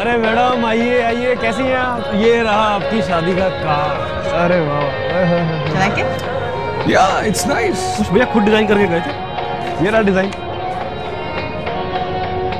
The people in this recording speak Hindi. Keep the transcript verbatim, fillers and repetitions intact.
अरे मैडम आइए आइए, कैसी हैं आप? ये रहा आपकी शादी का कार्ड। अरे वाह, लाइक इट? या इट्स नाइस। कुछ भैया खुद डिजाइन करके गए थे। ये रहा डिजाइन।